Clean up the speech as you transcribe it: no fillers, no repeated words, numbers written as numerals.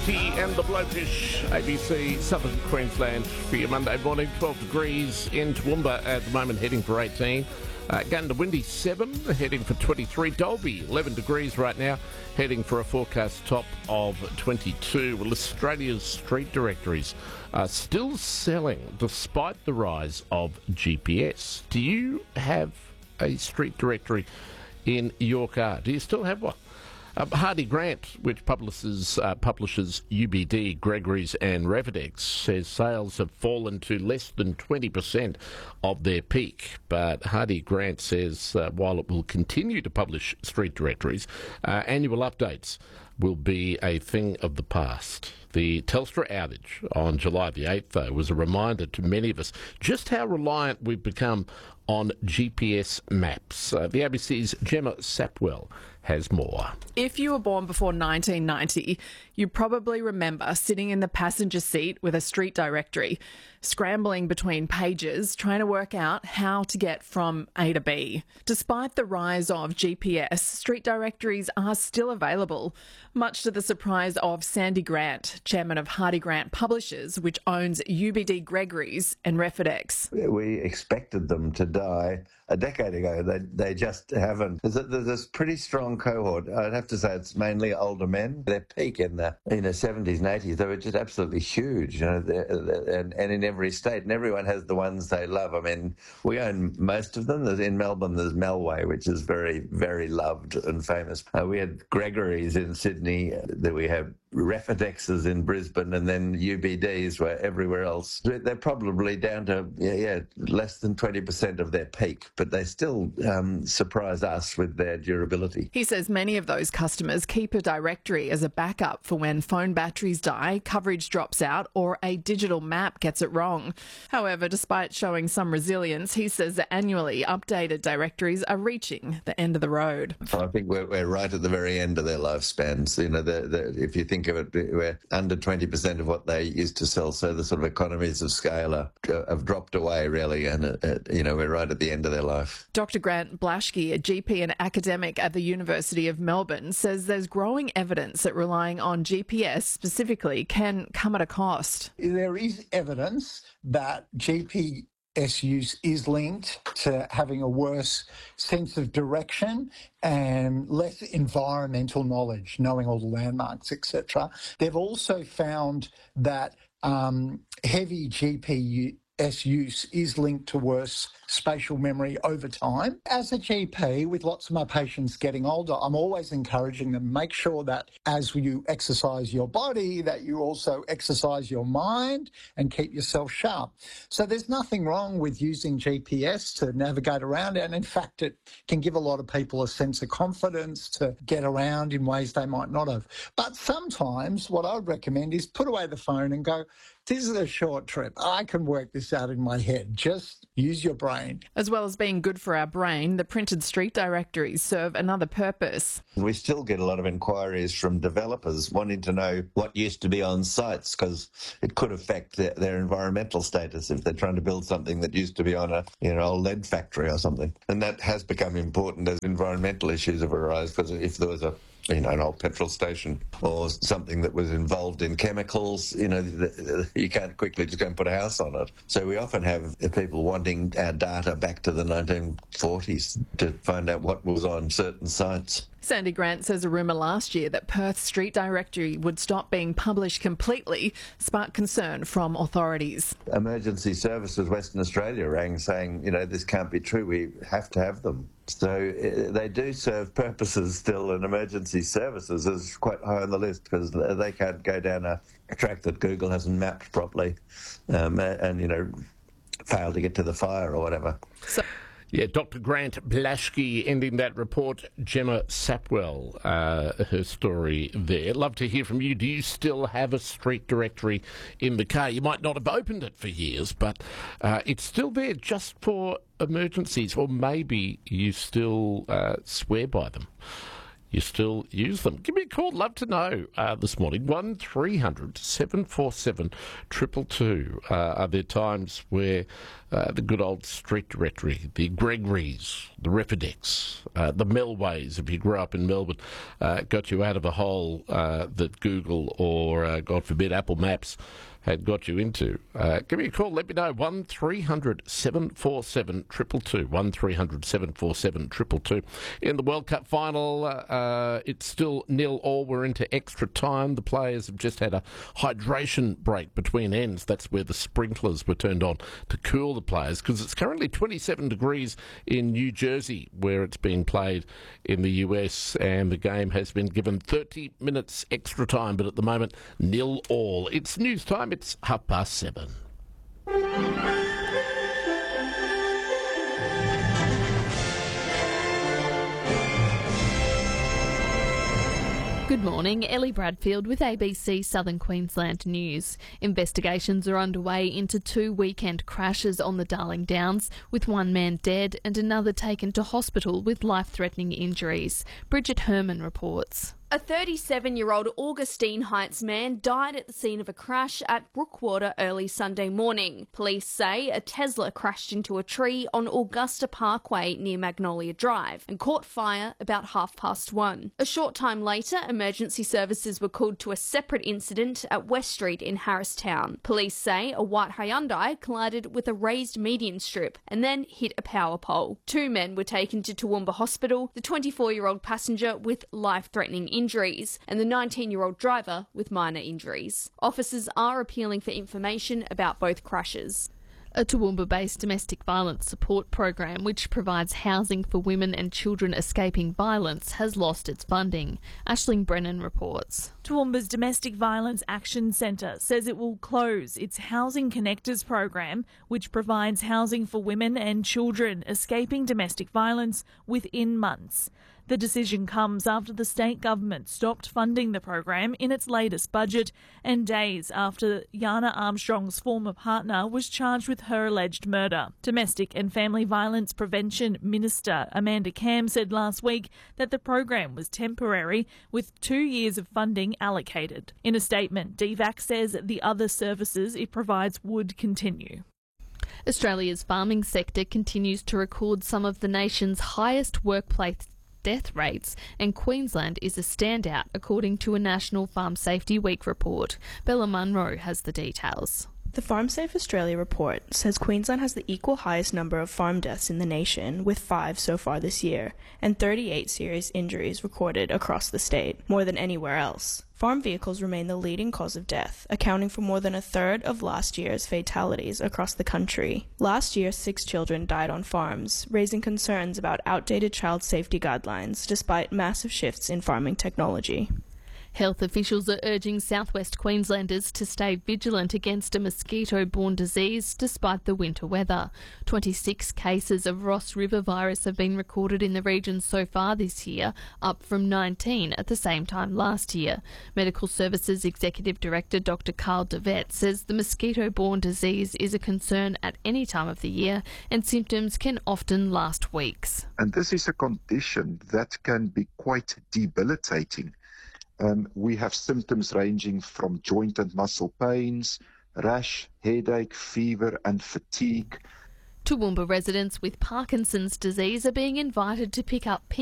Monty and the Blowfish, ABC Southern Queensland for your Monday morning. 12 degrees in Toowoomba at the moment, heading for 18. Gundawindi 7, heading for 23. Dalby 11 degrees right now, heading for a forecast top of 22. Well, Australia's street directories are still selling despite the rise of GPS. Do you have a street directory in your car? Do you still have one? Hardy Grant, which publishes UBD, Gregory's and Refidex, says sales have fallen to less than 20% of their peak. But Hardy Grant says while it will continue to publish street directories, annual updates will be a thing of the past. The Telstra outage on July the 8th, though, was a reminder to many of us just how reliant we've become on GPS maps. The ABC's Gemma Sapwell has more. If you were born before 1990, you probably remember sitting in the passenger seat with a street directory, scrambling between pages, trying to work out how to get from A to B. Despite the rise of GPS, street directories are still available, much to the surprise of Sandy Grant, chairman of Hardy Grant Publishers, which owns UBD Gregory's and Refidex. We expected them to die a decade ago. They just haven't. There's this pretty strong cohort. I'd have to say it's mainly older men. Their peak in the 70s and 80s, they were just absolutely huge, and in every state, and everyone has the ones they love. I mean, we own most of them. In Melbourne, there's Melway, which is very, very loved and famous. We had Gregory's in Sydney. That we have Refidexes in Brisbane, and then UBDs were everywhere else. They're probably down to less than 20% of their peak, but they still surprise us with their durability. He says many of those customers keep a directory as a backup for when phone batteries die, coverage drops out, or a digital map gets it wrong. However, despite showing some resilience, he says that annually updated directories are reaching the end of the road. I think we're right at the very end of their lifespans. If you think of it, we're under 20% of what they used to sell, so the sort of economies of scale have dropped away, really, and we're right at the end of their life. Dr. Grant Blaschke, a GP and academic at the University of Melbourne, says there's growing evidence that relying on GPS specifically can come at a cost. There is evidence that GPS use is linked to having a worse sense of direction and less environmental knowledge, knowing all the landmarks, etc. They've also found that heavy GPS use is linked to worse spatial memory over time. As a GP, with lots of my patients getting older, I'm always encouraging them, make sure that as you exercise your body, that you also exercise your mind and keep yourself sharp. So there's nothing wrong with using GPS to navigate around, and in fact it can give a lot of people a sense of confidence to get around in ways they might not have. But sometimes what I would recommend is put away the phone and go, this is a short trip. I can work this out in my head. Just use your brain. As well as being good for our brain, the printed street directories serve another purpose. We still get a lot of inquiries from developers wanting to know what used to be on sites, because it could affect their environmental status if they're trying to build something that used to be on a old lead factory or something. And that has become important as environmental issues have arisen, because if there was an old petrol station or something that was involved in chemicals, you can't quickly just go and put a house on it. So we often have people wanting our data back to the 1940s to find out what was on certain sites. Sandy Grant says a rumour last year that Perth's street directory would stop being published completely sparked concern from authorities. Emergency Services Western Australia rang saying, this can't be true, we have to have them. So they do serve purposes still, and emergency services is quite high on the list because they can't go down a track that Google hasn't mapped properly and fail to get to the fire or whatever. Dr. Grant Blaschke ending that report. Gemma Sapwell, her story there. Love to hear from you. Do you still have a street directory in the car? You might not have opened it for years, but it's still there just for emergencies, or maybe you still swear by them. You still use them. Give me a call. Love to know this morning. 1300 747 222. Are there times where the good old street directory, the Gregory's, the Refidex, the Melways, if you grew up in Melbourne, got you out of a hole that Google or, God forbid, Apple Maps had got you into. Give me a call, let me know, 1300 747 222, 1300 747 222. In the World Cup final, it's still 0-0. We're into extra time. The players have just had a hydration break between ends. That's where the sprinklers were turned on to cool the players, because it's currently 27 degrees in New Jersey, where it's being played in the US, and the game has been given 30 minutes extra time, but at the moment, 0-0. It's news time. It's 7:30. Good morning, Ellie Bradfield with ABC Southern Queensland News. Investigations are underway into 2 weekend crashes on the Darling Downs, with one man dead and another taken to hospital with life-threatening injuries. Bridget Herman reports. A 37-year-old Augustine Heights man died at the scene of a crash at Brookwater early Sunday morning. Police say a Tesla crashed into a tree on Augusta Parkway near Magnolia Drive and caught fire about 1:30. A short time later, emergency services were called to a separate incident at West Street in Harristown. Police say a white Hyundai collided with a raised median strip and then hit a power pole. 2 men were taken to Toowoomba Hospital, the 24-year-old passenger with life-threatening injuries and the 19-year-old driver with minor injuries. Officers are appealing for information about both crashes. A Toowoomba-based domestic violence support program, which provides housing for women and children escaping violence, has lost its funding. Aisling Brennan reports. Toowoomba's Domestic Violence Action Centre says it will close its Housing Connectors program, which provides housing for women and children escaping domestic violence within months. The decision comes after the state government stopped funding the program in its latest budget and days after Yana Armstrong's former partner was charged with her alleged murder. Domestic and Family Violence Prevention Minister Amanda Cam said last week that the program was temporary, with 2 years of funding allocated. In a statement, DVAC says the other services it provides would continue. Australia's farming sector continues to record some of the nation's highest workplace death rates, and Queensland is a standout according to a National Farm Safety Week report. Bella Munro has the details. The FarmSafe Australia report says Queensland has the equal highest number of farm deaths in the nation, with 5 so far this year, and 38 serious injuries recorded across the state, more than anywhere else. Farm vehicles remain the leading cause of death, accounting for more than a third of last year's fatalities across the country. Last year, 6 children died on farms, raising concerns about outdated child safety guidelines despite massive shifts in farming technology. Health officials are urging southwest Queenslanders to stay vigilant against a mosquito-borne disease despite the winter weather. 26 cases of Ross River virus have been recorded in the region so far this year, up from 19 at the same time last year. Medical Services Executive Director Dr Carl DeVette says the mosquito-borne disease is a concern at any time of the year and symptoms can often last weeks. And this is a condition that can be quite debilitating. We have symptoms ranging from joint and muscle pains, rash, headache, fever and fatigue. Toowoomba residents with Parkinson's disease are being invited to pick up